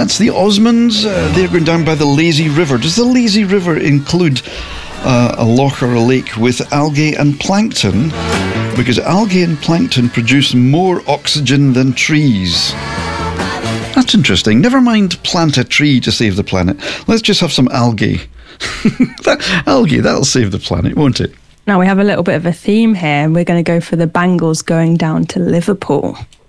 That's the Osmonds. They're going down by the lazy river. Does the lazy river include a loch or a lake with algae and plankton? Because algae and plankton produce more oxygen than trees. That's interesting. Never mind plant a tree to save the planet. Let's just have some algae. Algae, that'll save the planet, won't it? Now we have a little bit of a theme here, and we're going to go for the Bangles going down to Liverpool.